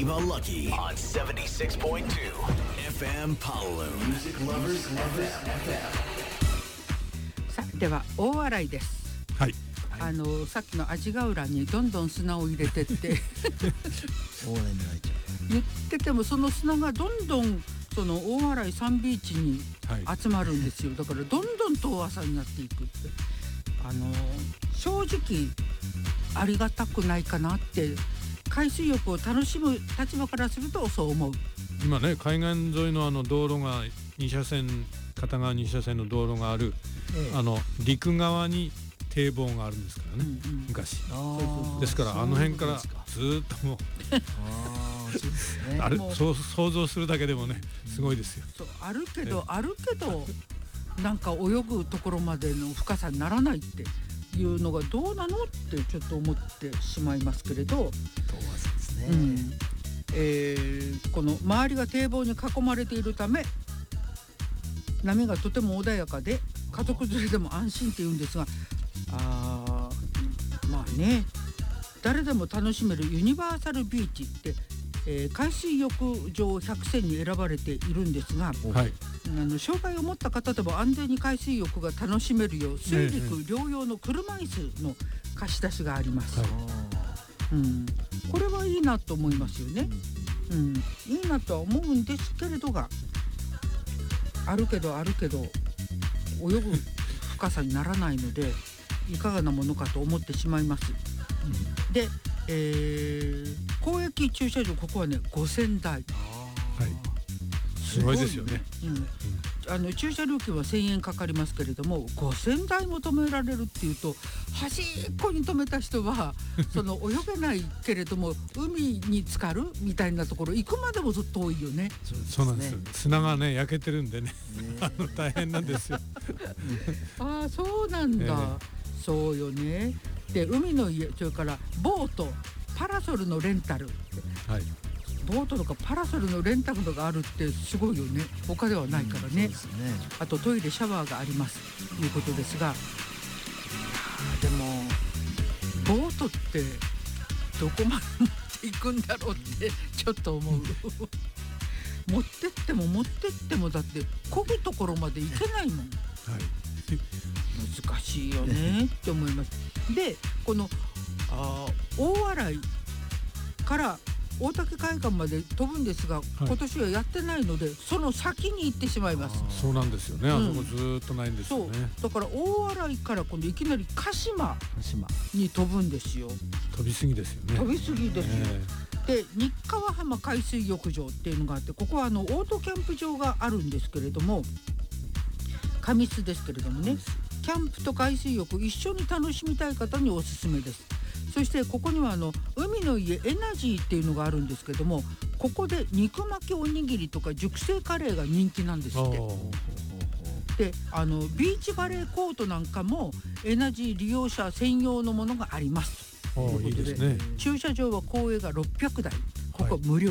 Iba Lucky on 76.2 FM Palawan. Music Lovers FM. さあでは大洗です。 はい。 さっきの味ヶ浦にどんどん砂を入れてって大洗狙いちゃ言ってても、その砂がどんどんその大洗サンビーチに集まるんですよ。だからどんどん遠浅になっていくって、正直ありがたくないかなって、海水浴を楽しむ立場からするとそう思う。 今ね、海岸沿いの道路が2車線、片側2車線の道路がある、陸側に堤防があるんですからね、昔ですから、あの辺からずっともう想像するだけでもね、すごいですよ。 そうあるけどなんか泳ぐところまでの深さにならないっていうのがどうなのってちょっと思ってしまいますけれど、 遠浅ですね。 この周りが堤防に囲まれているため、波がとても穏やかで家族連れでも安心っていうんですが、まあね、誰でも楽しめるユニバーサルビーチって、海水浴場100選に選ばれているんですが、 はい、 障害を持った方でも安全に海水浴が楽しめるよう、水陸両用の車椅子の貸し出しがあります。これはいいなと思いますよね。いいなとは思うんですけれどが、あるけど泳ぐ深さにならないので、いかがなものかと思ってしまいます。で、公益駐車場、ここはね5000台、 すごいですよね。 駐車料金は1000円かかりますけれども、5000台も止められるっていうと、端っこに止めた人はその泳げないけれども海に浸かるみたいなところ行くまでもずっと遠いよね。 そうなんですよ。砂がね焼けてるんでね、大変なんですよ。 そうなんだ、そうよね。で、海の家、それからボート、パラソルのレンタル、ボートとかパラソルのレンタルがあるってすごいよね。他ではないからね。あとトイレ、シャワーがありますということですが、でもボートってどこまで持っていくんだろうってちょっと思う。持ってってもだって漕ぐところまで行けないもん。難しいよねって思います。で、この大洗から大竹海岸まで飛ぶんですが、今年はやってないのでその先に行ってしまいます。 そうなんですよね。あそこずっとないんですよね。 だから大洗から今度いきなり鹿島に飛ぶんですよ。 飛びすぎですよね。 飛びすぎですよ。で、日川浜海水浴場っていうのがあって、ここはオートキャンプ場があるんですけれども、過密ですけれどもね、キャンプと海水浴一緒に楽しみたい方におすすめです。そしてここには海の家エナジーっていうのがあるんですけども、ここで肉巻きおにぎりとか熟成カレーが人気なんですって。で、ビーチバレーコートなんかもエナジー利用者専用のものがありますということで、 いいですね。 駐車場は公営が600台、ここ無料